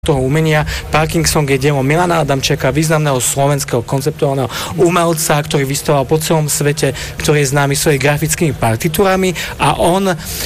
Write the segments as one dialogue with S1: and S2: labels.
S1: toho umenia. Parkinson je dielo Milana Adamčeka, významného slovenského konceptuálneho umelca, ktorý vystával po celom svete, ktorý je známy svojimi grafickými partitúrami a on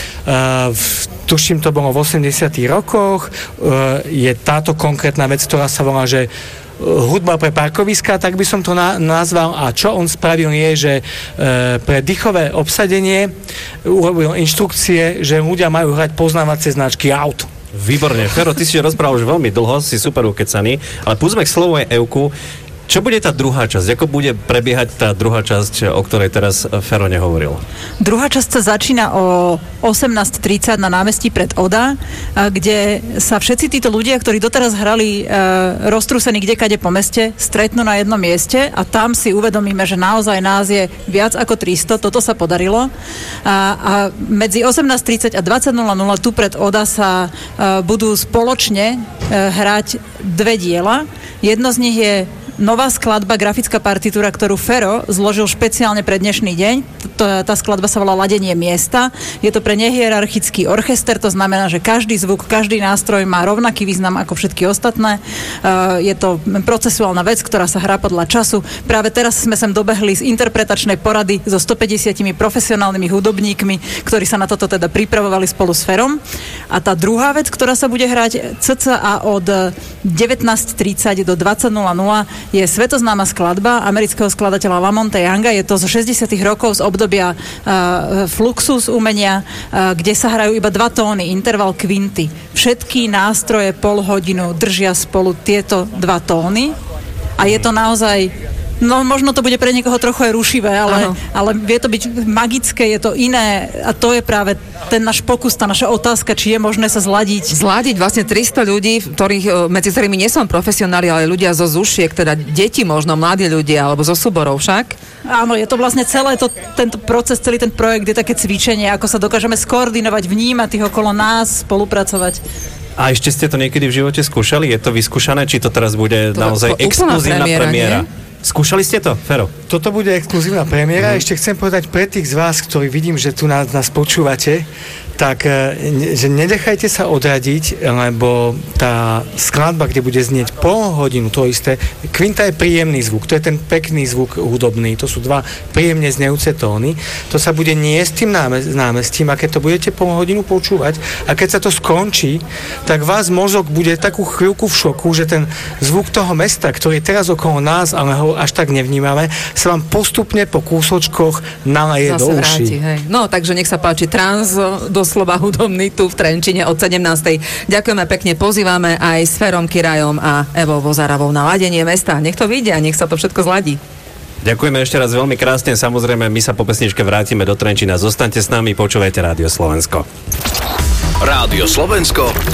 S1: tuším, to bolo v 80. rokoch, je táto konkrétna vec, ktorá sa volá, že hudba pre parkoviska, tak by som to nazval. A čo on spravil je, že pre dýchové obsadenie urobil inštrukcie, že ľudia majú hrať poznávacie značky aut.
S2: Výborne. Fero, ty si rozprával už veľmi dlho, si super ukecaný, ale púsme k slovu aj Evku. Čo bude tá druhá časť? Ako bude prebiehať tá druhá časť, o ktorej teraz Fero nehovoril?
S3: Druhá časť sa začína o 18:30 na námestí pred Oda, kde sa všetci títo ľudia, ktorí doteraz hrali roztrúsení kdekade po meste, stretnú na jednom mieste a tam si uvedomíme, že naozaj nás je viac ako 300. Toto sa podarilo. A medzi 18:30 a 20:00 tu pred Oda sa budú spoločne hrať dve diela. Jedno z nich je nová skladba, grafická partitúra, ktorú Fero zložil špeciálne pre dnešný deň. Tá skladba sa volá Ladenie miesta. Je to pre nehierarchický orchester, to znamená, že každý zvuk, každý nástroj má rovnaký význam ako všetky ostatné. Je to procesuálna vec, ktorá sa hrá podľa času. Práve teraz sme sem dobehli z interpretačnej porady so 150 profesionálnymi hudobníkmi, ktorí sa na toto teda pripravovali spolu s Ferom. A tá druhá vec, ktorá sa bude hrať cca od 19:30 do 20:00, je svetoznáma skladba amerického skladateľa Lamonte Younga. Je to zo 60. rokov z obdobia Fluxus umenia, kde sa hrajú iba 2 tóny, interval kvinty. Všetky nástroje pol hodinu držia spolu tieto 2 tóny a je to naozaj... No, možno to bude pre niekoho trochu aj rušivé, ale vie to byť magické, je to iné a to je práve ten náš pokus, tá naša otázka, či je možné sa zladiť.
S4: Zladiť vlastne 300 ľudí, medzi ktorými nie som profesionáli, ale ľudia zo ZUŠiek, teda deti možno, mladí ľudia, alebo zo súborov však.
S3: Áno, je to vlastne tento proces, celý ten projekt je také cvičenie, ako sa dokážeme skoordinovať, vnímať tých okolo nás, spolupracovať.
S2: A ešte ste to niekedy v živote skúšali? Je to vyskúšané, či to teraz bude naozaj exkluzívna premiéra? Skúšali ste to, Fero?
S1: Toto bude exkluzívna premiéra. Ešte chcem povedať pre tých z vás, ktorí vidím, že tu nás počúvate, tak že nenechajte sa odradiť, lebo tá skladba, kde bude znieť pol hodinu, to isté, kvinta je príjemný zvuk, to je ten pekný zvuk hudobný, to sú 2 príjemne znejúce tóny, to sa bude niesť tým námestím a keď to budete pol hodinu počúvať a keď sa to skončí, tak vás mozog bude takú chvíľku v šoku, že ten zvuk toho mesta, ktorý je teraz okolo nás, ale ho až tak nevnímame, sa vám postupne po kúsočkoch nalaje do uší.
S4: No, takže nech sa páči, doslova hudobný tu v Trenčine od 17:00. Ďakujeme pekne, pozývame aj s Ferom Kirajom a Evou Vozaravou na Ladenie mesta. Nech to vyjde a nech sa to všetko zladí.
S2: Ďakujeme ešte raz veľmi krásne, samozrejme my sa po pesničke vrátime do Trenčína. Zostaňte s nami, počúvajte Rádio Slovensko.
S5: Rádio Slovensko,